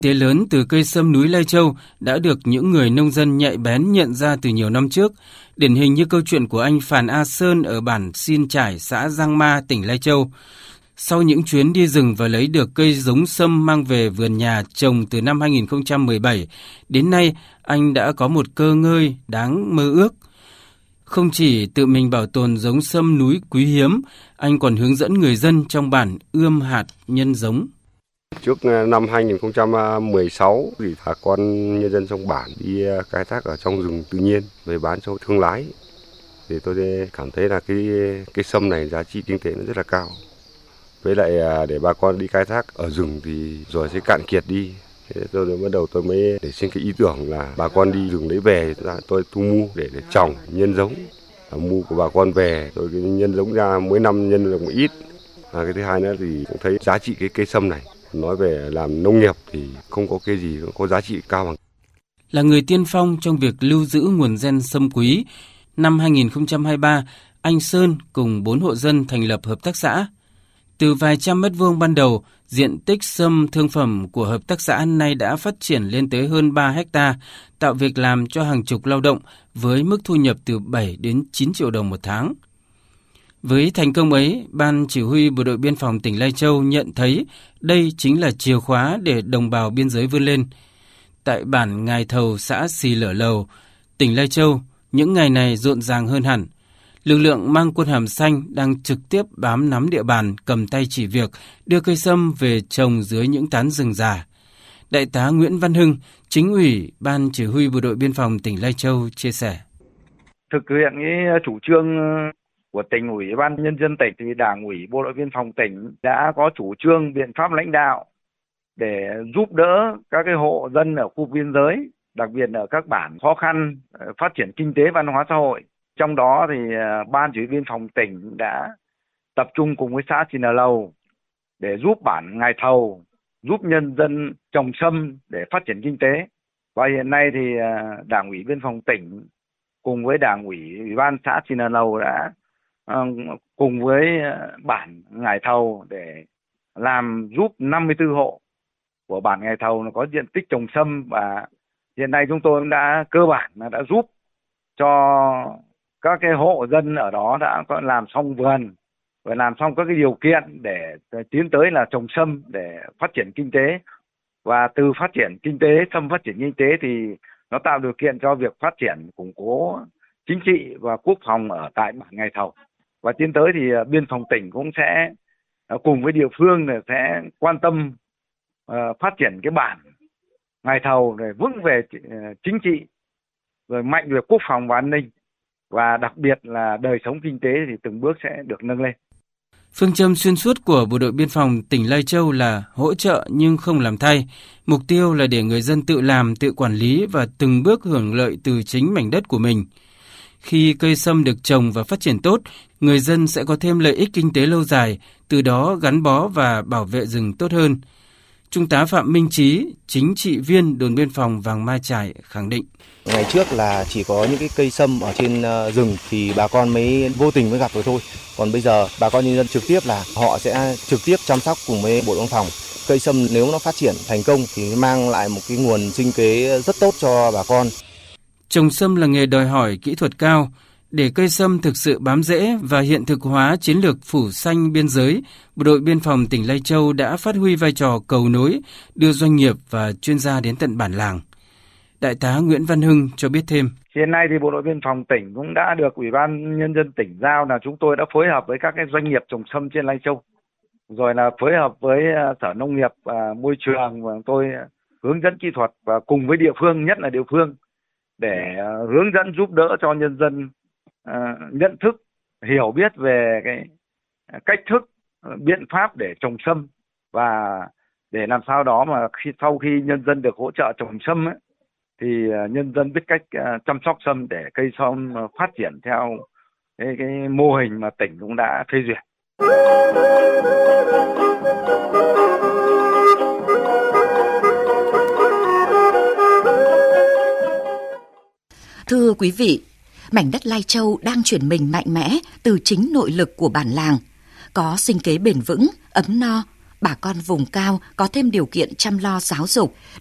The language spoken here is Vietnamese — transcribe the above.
Tế lớn từ cây sâm núi Lai Châu đã được những người nông dân nhạy bén nhận ra từ nhiều năm trước, điển hình như câu chuyện của anh Phàn A Sơn ở bản Xin Trải, xã Giang Ma, tỉnh Lai Châu. Sau những chuyến đi rừng và lấy được cây giống sâm mang về vườn nhà trồng từ năm 2017, đến nay anh đã có một cơ ngơi đáng mơ ước. Không chỉ tự mình bảo tồn giống sâm núi quý hiếm, anh còn hướng dẫn người dân trong bản ươm hạt nhân giống. Trước năm 2016 thì bà con nhân dân trong bản đi khai thác ở trong rừng tự nhiên về bán cho thương lái. Thì tôi cảm thấy là cái sâm này giá trị kinh tế nó rất là cao. Với lại để bà con đi khai thác ở rừng thì rồi sẽ cạn kiệt đi. Thế tôi mới để xin cái ý tưởng là bà con đi rừng lấy về, tôi thu mua để trồng nhân giống. Mua của bà con về rồi cái nhân giống ra mỗi năm nhân được một ít. Cái thứ hai nữa thì cũng thấy giá trị cái cây sâm này. Nói về làm nông nghiệp thì không có cái gì có giá trị cao bằng. Là người tiên phong trong việc lưu giữ nguồn gen sâm quý, năm 2023, anh Sơn cùng 4 hộ dân thành lập hợp tác xã. Từ vài trăm mét vuông ban đầu, diện tích sâm thương phẩm của hợp tác xã nay đã phát triển lên tới hơn 3 hecta, tạo việc làm cho hàng chục lao động với mức thu nhập từ 7 đến 9 triệu đồng một tháng. Với thành công ấy, Ban Chỉ huy Bộ đội Biên phòng tỉnh Lai Châu nhận thấy đây chính là chìa khóa để đồng bào biên giới vươn lên. Tại bản Ngài Thầu, xã Xì Lở Lầu, tỉnh Lai Châu, những ngày này rộn ràng hơn hẳn. Lực lượng mang quân hàm xanh đang trực tiếp bám nắm địa bàn, cầm tay chỉ việc, đưa cây sâm về trồng dưới những tán rừng già. Đại tá Nguyễn Văn Hưng, Chính ủy Ban Chỉ huy Bộ đội Biên phòng tỉnh Lai Châu chia sẻ. Thực hiện cái chủ trương của tỉnh ủy, Ban Nhân dân tỉnh thì Đảng ủy Bộ đội Biên phòng tỉnh đã có chủ trương biện pháp lãnh đạo để giúp đỡ các cái hộ dân ở khu biên giới, đặc biệt ở các bản khó khăn, phát triển kinh tế văn hóa xã hội. Trong đó thì Ban Chỉ huy Biên phòng tỉnh đã tập trung cùng với xã Xì Nờ Lầu để giúp bản Ngài Thầu, giúp nhân dân trồng sâm để phát triển kinh tế. Và hiện nay thì Đảng ủy Biên phòng tỉnh cùng với Đảng ủy Ủy ban xã Xì Nờ Lầu đã cùng với bản Ngài Thầu để làm giúp 54 hộ của bản Ngài Thầu có diện tích trồng sâm, và hiện nay chúng tôi đã cơ bản đã giúp cho các cái hộ dân ở đó đã có làm xong vườn và làm xong các cái điều kiện để tiến tới là trồng sâm để phát triển kinh tế. Và từ phát triển kinh tế, sâm phát triển kinh tế thì nó tạo điều kiện cho việc phát triển củng cố chính trị và quốc phòng ở tại bản Ngài Thầu. Và tiến tới thì biên phòng tỉnh cũng sẽ cùng với địa phương sẽ quan tâm phát triển cái bản Ngài Thầu để vững về chính trị, rồi mạnh về quốc phòng và an ninh, và đặc biệt là đời sống kinh tế thì từng bước sẽ được nâng lên. Phương châm xuyên suốt của Bộ đội Biên phòng tỉnh Lai Châu là hỗ trợ nhưng không làm thay. Mục tiêu là để người dân tự làm, tự quản lý và từng bước hưởng lợi từ chính mảnh đất của mình. Khi cây sâm được trồng và phát triển tốt, người dân sẽ có thêm lợi ích kinh tế lâu dài, từ đó gắn bó và bảo vệ rừng tốt hơn. Trung tá Phạm Minh Trí, chính trị viên đồn biên phòng Vàng Mai Trải khẳng định. Ngày trước là chỉ có những cái cây sâm ở trên rừng thì bà con mới vô tình mới gặp rồi thôi. Còn bây giờ bà con nhân dân trực tiếp là họ sẽ trực tiếp chăm sóc cùng với Bộ Biên phòng. Cây sâm nếu nó phát triển thành công thì mang lại một cái nguồn sinh kế rất tốt cho bà con. Trồng sâm là nghề đòi hỏi kỹ thuật cao. Để cây sâm thực sự bám rễ và hiện thực hóa chiến lược phủ xanh biên giới, Bộ đội Biên phòng tỉnh Lai Châu đã phát huy vai trò cầu nối, đưa doanh nghiệp và chuyên gia đến tận bản làng. Đại tá Nguyễn Văn Hưng cho biết thêm. Hiện nay thì Bộ đội Biên phòng tỉnh cũng đã được Ủy ban Nhân dân tỉnh giao là chúng tôi đã phối hợp với các cái doanh nghiệp trồng sâm trên Lai Châu, rồi là phối hợp với Sở Nông nghiệp và Môi trường, và tôi hướng dẫn kỹ thuật và cùng với địa phương, nhất là địa phương, để hướng dẫn giúp đỡ cho nhân dân nhận thức, hiểu biết về cái cách thức, biện pháp để trồng sâm, và để làm sao đó mà sau khi nhân dân được hỗ trợ trồng sâm ấy, thì nhân dân biết cách chăm sóc sâm để cây sâm phát triển theo cái mô hình mà tỉnh cũng đã phê duyệt. Thưa quý vị, mảnh đất Lai Châu đang chuyển mình mạnh mẽ từ chính nội lực của bản làng, có sinh kế bền vững, ấm no, bà con vùng cao có thêm điều kiện chăm lo giáo dục,